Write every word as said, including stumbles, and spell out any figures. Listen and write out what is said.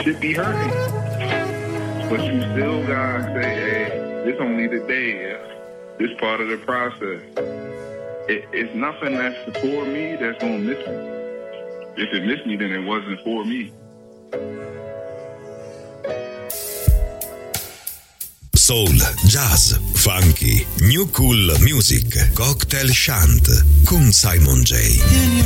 shit be hurting. But you still gotta say, hey, this only the day, yeah. This part of the process. It, it's nothing that's for me that's gonna miss me. If it missed me, then it wasn't for me. Soul, jazz, funky, new cool music, cocktail chant con Simon J.